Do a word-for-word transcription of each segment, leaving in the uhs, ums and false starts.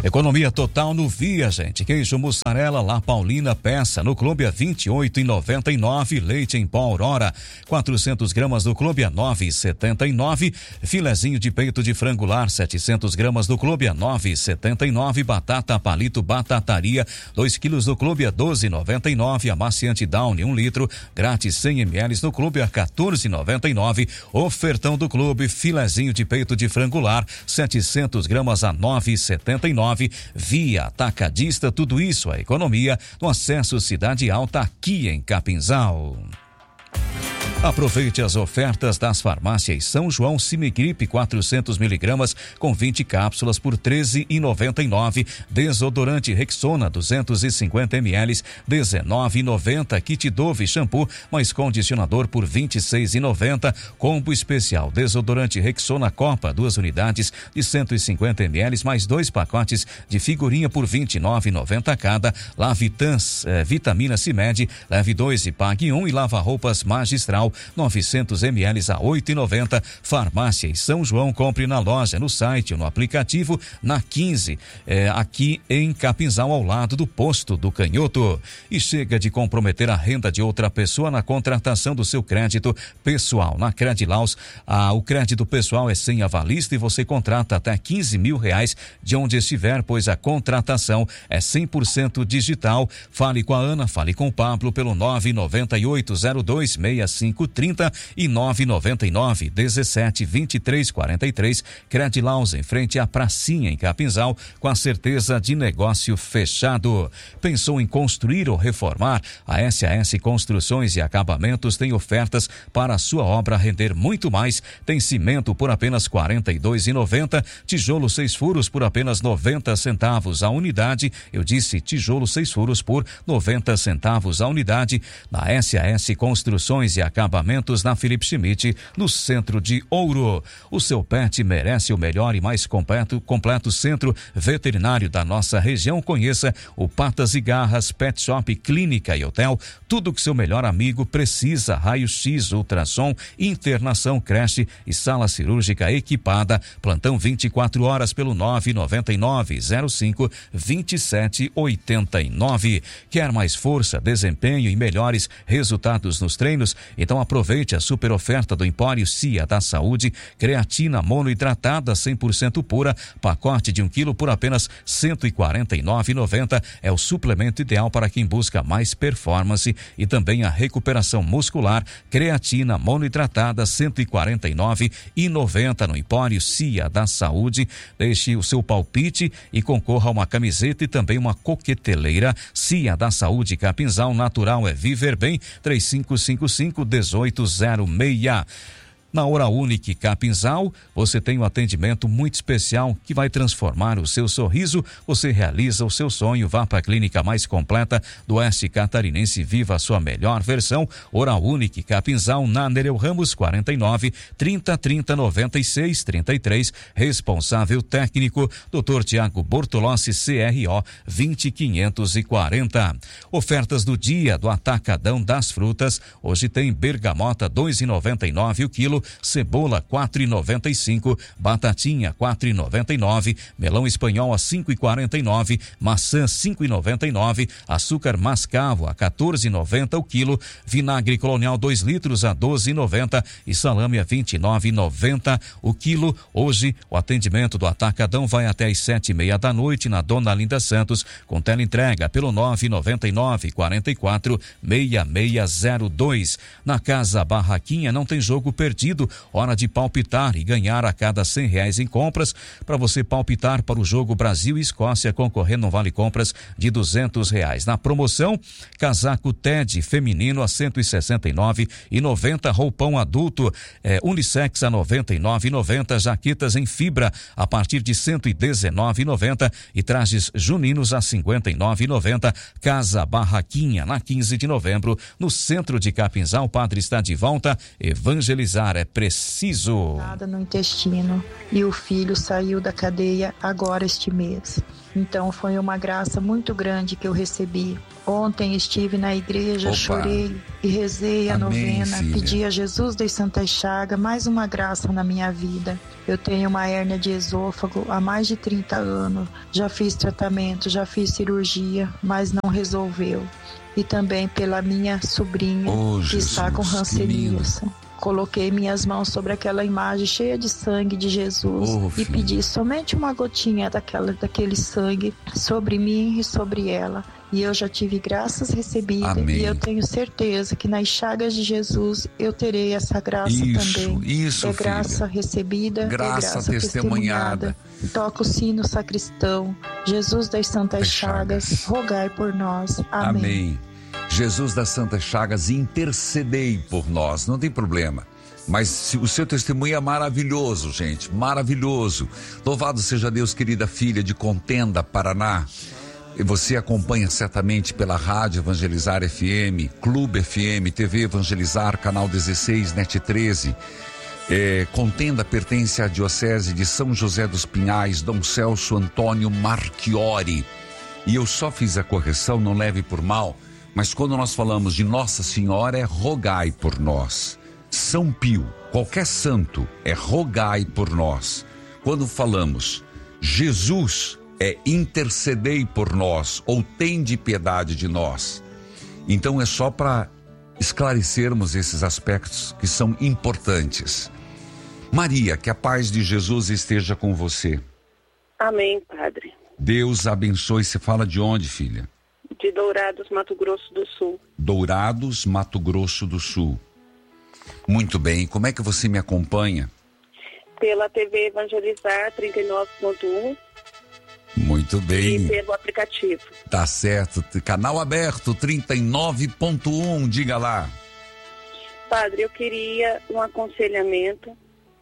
Economia total no Via, gente. Queijo mussarela La Paulina peça no Clube a vinte e oito e noventa e nove. Leite em pó Aurora quatrocentas gramas do Clube a nove e setenta e nove. Filezinho de peito de frango lar setecentas gramas do Clube a nove e setenta e nove. Batata palito batataria dois quilos do Clube a doze e noventa e nove. Amaciante Downy um litro grátis cem mililitros no Clube a quatorze e noventa e nove. Ofertão do Clube filezinho de peito de frango lar setecentas gramas a nove e setenta e nove. Via Atacadista, tudo isso a economia no acesso Cidade Alta aqui em Capinzal. Aproveite as ofertas das farmácias São João Cimigripe quatrocentas miligramas com vinte cápsulas por treze e noventa e nove. Desodorante Rexona duzentos e cinquenta mililitros dezenove e noventa. Kit Dove shampoo mais condicionador por vinte e seis e noventa. Combo especial desodorante Rexona Copa duas unidades de cento e cinquenta mililitros mais dois pacotes de figurinha por vinte e nove e noventa cada. Lavitans eh, vitamina Cimed leve dois e pague um. E lava roupas Magistral novecentos mililitros a oito e noventa. Farmácia em São João, compre na loja, no site ou no aplicativo, na quinze, é, aqui em Capinzal, ao lado do posto do Canhoto. E chega de comprometer a renda de outra pessoa na contratação do seu crédito pessoal. Na Credilaus, ah, o crédito pessoal é sem avalista e você contrata até quinze mil reais de onde estiver, pois a contratação é cem por cento digital. Fale com a Ana, fale com o Pablo pelo nove nove oito zero dois seis cinco trinta e nove nove nove dezessete vinte e três quarenta e três. Credilaus em frente à pracinha em Capinzal, com a certeza de negócio fechado. Pensou em construir ou reformar? A S A S Construções e Acabamentos tem ofertas para a sua obra render muito mais. Tem cimento por apenas quarenta e dois reais e noventa centavos, tijolo seis furos por apenas noventa centavos a unidade. Eu disse tijolo seis furos por noventa centavos a unidade. Na S A S Construções e Acabamentos, na Felipe Schmidt, no centro de Ouro. O seu pet merece o melhor e mais completo, completo centro veterinário da nossa região. Conheça o Patas e Garras Pet Shop, Clínica e Hotel. Tudo que seu melhor amigo precisa: raio-x, ultrassom, internação, creche e sala cirúrgica equipada. Plantão vinte e quatro horas pelo nove nove nove zero cinco vinte e sete oitenta e nove. Quer mais força, desempenho e melhores resultados nos treinos? Então aproveite a super oferta do Empório Cia da Saúde. Creatina monohidratada cem por cento pura, pacote de um quilo por apenas cento e quarenta e nove reais e noventa centavos. É o suplemento ideal para quem busca mais performance e também a recuperação muscular. Creatina monohidratada cento e quarenta e nove reais e noventa centavos no Empório Cia da Saúde. Deixe o seu palpite e concorra a uma camiseta e também uma coqueteleira. Cia da Saúde Capinzal, natural é viver bem. três cinco cinco cinco um oito zero seis. Na Hora Unique Capinzal, você tem um atendimento muito especial que vai transformar o seu sorriso. Você realiza o seu sonho, vá para a clínica mais completa do Oeste Catarinense, viva a sua melhor versão. Hora Unique Capinzal, na Nereu Ramos quarenta e nove, trinta trinta noventa e seis trinta e três. Responsável técnico, doutor Tiago Bortolossi, C R O vinte quinhentos e quarenta. Ofertas do dia do Atacadão das Frutas. Hoje tem bergamota dois reais e noventa e nove o quilo. Cebola quatro reais e noventa e cinco, batatinha quatro reais e noventa e nove, melão espanhol a cinco reais e quarenta e nove, maçã cinco reais e noventa e nove, açúcar mascavo a quatorze reais e noventa o quilo, vinagre colonial dois litros a doze reais e noventa e salame a vinte e nove reais e noventa o quilo. Hoje o atendimento do Atacadão vai até às sete e meia da noite na Dona Linda Santos, com teleentrega pelo nove nove nove quarenta e quatro seis seis zero dois. Na Casa Barraquinha não tem jogo perdido. Hora de palpitar e ganhar a cada cem reais em compras. Para você palpitar para o jogo Brasil e Escócia, concorrendo a um vale compras de duzentos reais. Na promoção, casaco Ted feminino a cento e sessenta e nove reais e noventa, roupão adulto é, unissex a noventa e nove reais e noventa, jaquetas em fibra a partir de cento e dezenove reais e noventa e trajes juninos a cinquenta e nove reais e noventa. Casa Barraquinha, na quinze de novembro, no centro de Capinzal. O padre está de volta. Evangelizar é é preciso. Nada no intestino e o filho saiu da cadeia agora este mês. Então foi uma graça muito grande que eu recebi. Ontem estive na igreja, Opa. chorei e rezei a Amém, novena, filha. pedi a Jesus das Santas Chagas mais uma graça na minha vida. Eu tenho uma hérnia de esôfago há mais de trinta anos, já fiz tratamento, já fiz cirurgia, mas não resolveu. E também pela minha sobrinha Oh, que Jesus, está com que hanseníase. Coloquei minhas mãos sobre aquela imagem cheia de sangue de Jesus Oh, e filho. pedi somente uma gotinha daquela, daquele sangue sobre mim e sobre ela. E eu já tive graças recebidas. Amém. E eu tenho certeza que nas chagas de Jesus eu terei essa graça Isso, também. isso, é filha. graça recebida, Graça é graça testemunhada. testemunhada. Toca o sino sacristão. Jesus das Santas Das Chagas, Chagas. rogai por nós. Amém. Amém. Jesus das Santas Chagas, intercedei por nós, não tem problema. Mas se, o seu testemunho é maravilhoso, gente, maravilhoso. Louvado seja Deus, querida filha de Contenda, Paraná. E você acompanha certamente pela Rádio Evangelizar F M, Clube F M, T V Evangelizar, Canal dezesseis, Net treze. É, Contenda pertence à Diocese de São José dos Pinhais, Dom Celso Antônio Marchiori. E eu só fiz a correção, não leve por mal, mas quando nós falamos de Nossa Senhora, é rogai por nós. São Pio, qualquer santo, é rogai por nós. Quando falamos Jesus, é intercedei por nós, ou tende piedade de nós. Então é só para esclarecermos esses aspectos que são importantes. Maria, que a paz de Jesus esteja com você. Amém, Padre. Deus abençoe. Você fala de onde, filha? De Dourados, Mato Grosso do Sul. Dourados, Mato Grosso do Sul. Muito bem. Como é que você me acompanha? Pela T V Evangelizar trinta e nove ponto um. Muito bem. E pelo aplicativo. Tá certo. Canal aberto trinta e nove ponto um. Diga lá. Padre, eu queria um aconselhamento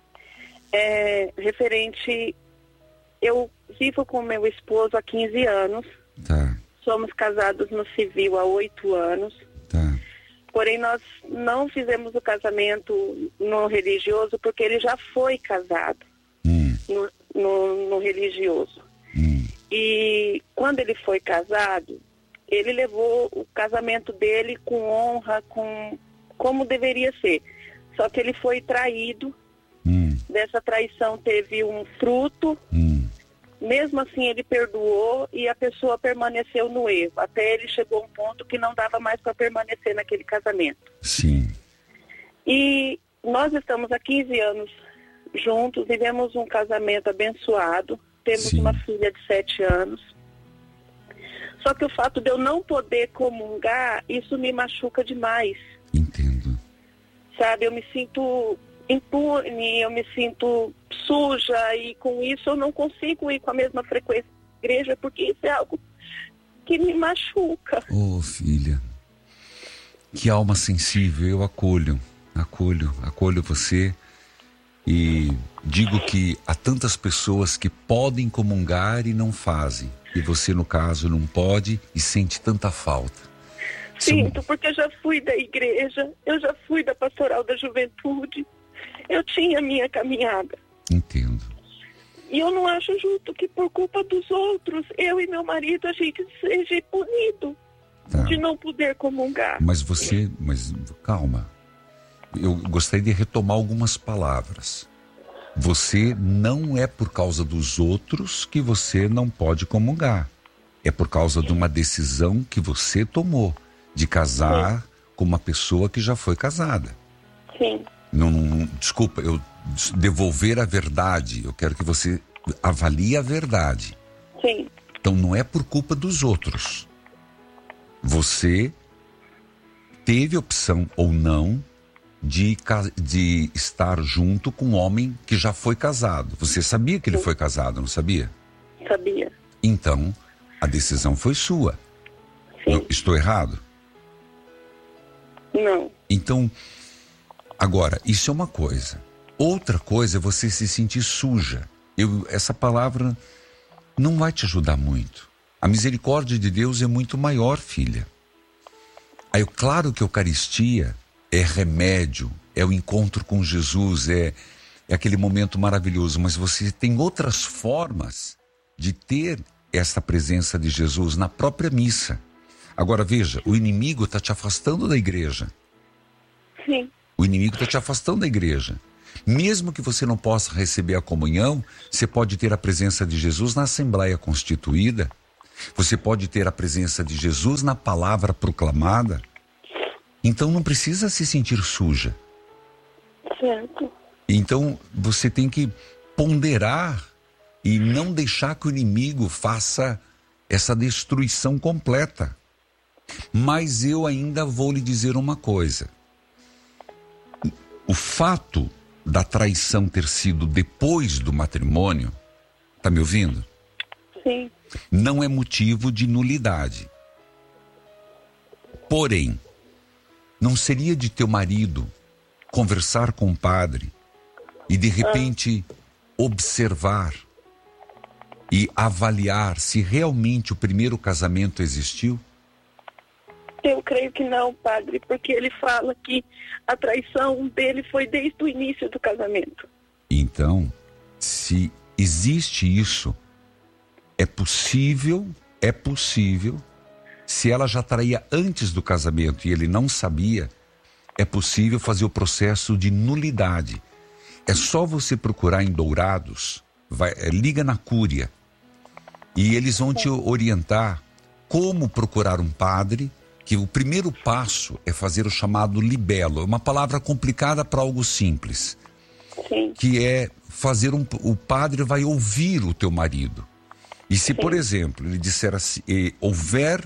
é, referente... Eu vivo com meu esposo há quinze anos. Tá. Somos casados no civil há oito anos. Tá. Porém, nós não fizemos o casamento no religioso porque ele já foi casado Hum. no, no, no religioso. Hum. E quando ele foi casado, ele levou o casamento dele com honra, com como deveria ser. Só que ele foi traído. Hum. Dessa traição teve um fruto. Hum. Mesmo assim, ele perdoou e a pessoa permaneceu no erro. Até ele chegou a um ponto que não dava mais para permanecer naquele casamento. Sim. E nós estamos há quinze anos juntos, vivemos um casamento abençoado. Temos Sim. uma filha de sete anos. Só que o fato de eu não poder comungar, isso me machuca demais. Entendo. Sabe, eu me sinto impune, eu me sinto suja e com isso eu não consigo ir com a mesma frequência à igreja porque isso é algo que me machuca. Ô, filha, que alma sensível, eu acolho, acolho, acolho você e digo que há tantas pessoas que podem comungar e não fazem, e você no caso não pode e sente tanta falta. Sinto, porque eu já fui da igreja, eu já fui da pastoral da juventude, eu tinha minha caminhada. Entendo. E eu não acho justo que por culpa dos outros, eu e meu marido, a gente seja punido Tá. de não poder comungar. Mas você, mas calma, eu gostaria de retomar algumas palavras. Você não é por causa dos outros que você não pode comungar. É por causa de uma decisão que você tomou de casar Sim. com uma pessoa que já foi casada. Sim. Não, não, desculpa, eu devolver a verdade. Eu quero que você avalie a verdade. Sim. Então não é por culpa dos outros. Você teve opção ou não de, de estar junto com um homem que já foi casado. Você sabia que ele Sim. foi casado, não sabia? Sabia. Então, a decisão foi sua. Sim. Eu estou errado? Não. Então, agora, isso é uma coisa. Outra coisa é você se sentir suja. Eu, essa palavra não vai te ajudar muito. A misericórdia de Deus é muito maior, filha. Aí, claro que a Eucaristia é remédio, é o encontro com Jesus, é, é aquele momento maravilhoso, mas você tem outras formas de ter essa presença de Jesus na própria missa. Agora veja, o inimigo está te afastando da igreja. Sim. O inimigo está te afastando da igreja. Mesmo que você não possa receber a comunhão, você pode ter a presença de Jesus na Assembleia Constituída. Você pode ter a presença de Jesus na palavra proclamada. Então não precisa se sentir suja. Certo. Então você tem que ponderar e não deixar que o inimigo faça essa destruição completa. Mas eu ainda vou lhe dizer uma coisa. O fato da traição ter sido depois do matrimônio, tá me ouvindo? Sim. Não é motivo de nulidade. Porém, não seria de teu marido conversar com o padre e de repente ah. observar e avaliar se realmente o primeiro casamento existiu? Eu creio que não, padre, porque ele fala que a traição dele foi desde o início do casamento. Então, se existe isso, é possível, é possível, se ela já traía antes do casamento e ele não sabia, é possível fazer o processo de nulidade. É só você procurar em Dourados, vai, é, liga na Cúria, e eles vão te orientar como procurar um padre, que o primeiro passo é fazer o chamado libelo. É uma palavra complicada para algo simples. Sim. Que é fazer um... O padre vai ouvir o teu marido. E se, Sim. por exemplo, ele disser assim, eh, houver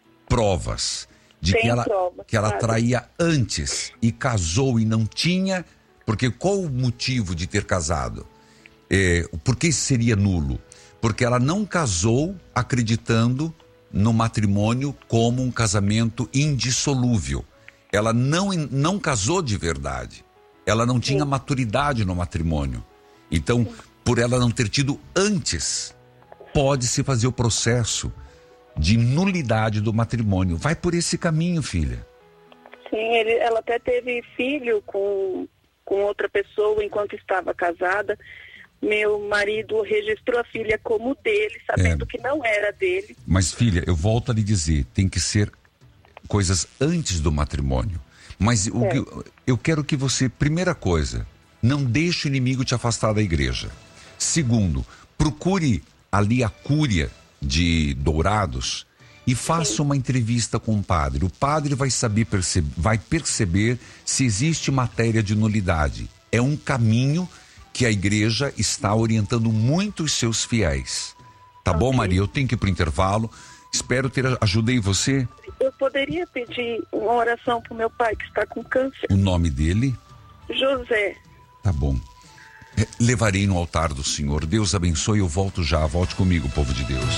provas de Tem que ela, prova, que ela claro. traía antes e casou e não tinha... Porque qual o motivo de ter casado? Eh, por que seria nulo? Porque ela não casou acreditando no matrimônio como um casamento indissolúvel. Ela não, não casou de verdade. Ela não tinha Sim. maturidade no matrimônio. Então, por ela não ter tido antes, pode-se fazer o processo de nulidade do matrimônio. Vai por esse caminho, filha. Sim, ele, ela até teve filho com, com outra pessoa enquanto estava casada. Meu marido registrou a filha como dele, sabendo é. que não era dele. Mas, filha, eu volto a lhe dizer, tem que ser coisas antes do matrimônio. Mas o que, eu quero que você, primeira coisa, não deixe o inimigo te afastar da igreja. Segundo, procure ali a Cúria de Dourados e faça Sim. uma entrevista com o padre. O padre vai saber, perceber, vai perceber se existe matéria de nulidade. É um caminho que a igreja está orientando muito os seus fiéis. Tá okay. bom, Maria? Eu tenho que ir para o intervalo. Espero ter ajudei você. Eu poderia pedir uma oração para o meu pai que está com câncer. O nome dele? José. Tá bom. Levarei no altar do Senhor. Deus abençoe, eu volto já. Volte comigo, povo de Deus.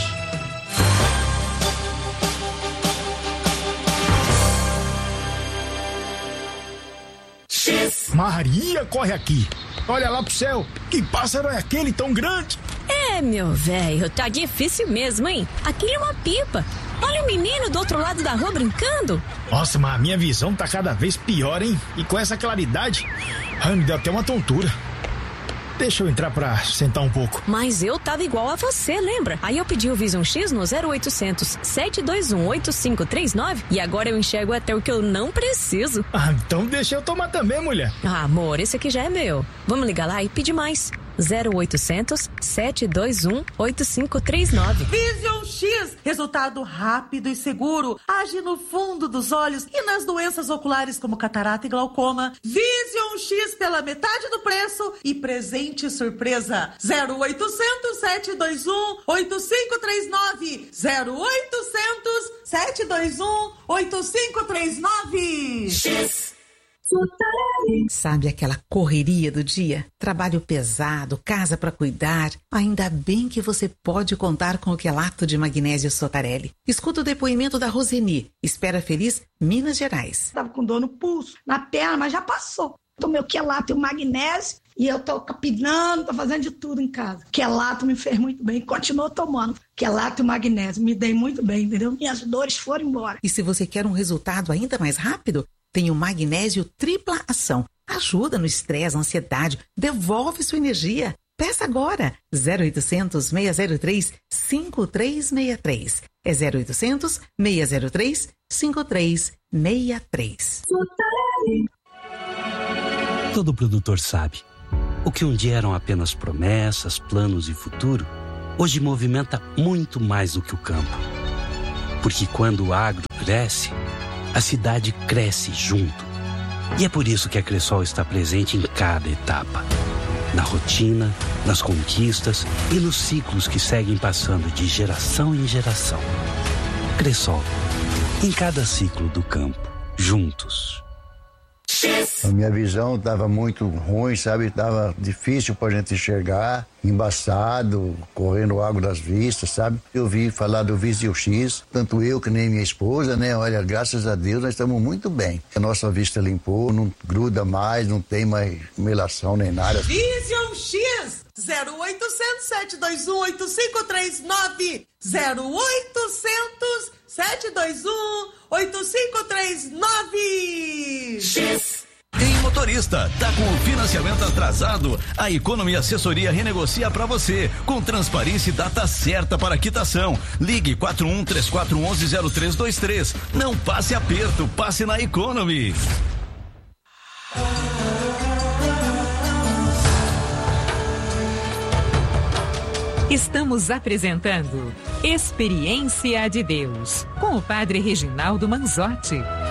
Maria, corre aqui. Olha lá pro céu. Que pássaro é aquele tão grande? É, meu velho, tá difícil mesmo, hein? Aquilo é uma pipa. Olha o menino do outro lado da rua brincando. Nossa, mas a minha visão tá cada vez pior, hein? E com essa claridade, ai, me deu até uma tontura. Deixa eu entrar pra sentar um pouco. Mas eu tava igual a você, lembra? Aí eu pedi o Vision X no zero oitocentos, sete dois um, oito cinco três nove e agora eu enxergo até o que eu não preciso. Ah, então deixa eu tomar também, mulher. Ah, amor, esse aqui já é meu. Vamos ligar lá e pedir mais. zero oitocentos, sete dois um, oito cinco três nove. Vision X, resultado rápido e seguro, age no fundo dos olhos e nas doenças oculares como catarata e glaucoma. Vision X pela metade do preço e presente surpresa. zero oitocentos, sete dois um, oito cinco três nove. zero oitocentos, sete dois um, oito cinco três nove. X. Sabe aquela correria do dia? Trabalho pesado, casa para cuidar. Ainda bem que você pode contar com o quelato de magnésio Sotarelli. Escuta o depoimento da Roseni. Espera Feliz, Minas Gerais. Tava com dor no pulso, na perna, mas já passou. Tomei o quelato e o magnésio e eu tô capinando, tô fazendo de tudo em casa. Quelato me fez muito bem, continuo tomando. Quelato e magnésio, me dei muito bem, entendeu? Minhas dores foram embora. E se você quer um resultado ainda mais rápido, tem o magnésio tripla ação. Ajuda no estresse, ansiedade, devolve sua energia. Peça agora, zero oitocentos, seis zero três, cinco três seis três. É zero oitocentos, seis zero três, cinco três seis três. Todo produtor sabe, o que um dia eram apenas promessas, planos e futuro, hoje movimenta muito mais do que o campo. Porque quando o agro cresce, a cidade cresce junto. E é por isso que a Cressol está presente em cada etapa. Na rotina, nas conquistas e nos ciclos que seguem passando de geração em geração. Cressol, em cada ciclo do campo, juntos. A minha visão estava muito ruim, sabe? Estava difícil para a gente enxergar, embaçado, correndo água das vistas, sabe? Eu vi falar do Visio X, tanto eu que nem minha esposa, né? Olha, graças a Deus nós estamos muito bem. A nossa vista limpou, não gruda mais, não tem mais melação nem nada. Vision X, zero oitocentos, sete dois um, oito cinco três nove, zero oitocentos, sete dois um, oito cinco três nove. X. Em motorista, tá com o financiamento atrasado? A Economy Assessoria renegocia para você, com transparência e data certa para quitação. Ligue quatro um três quatro um um zero três dois três. Não passe aperto, passe na Economy. Estamos apresentando Experiência de Deus, com o Padre Reginaldo Manzotti.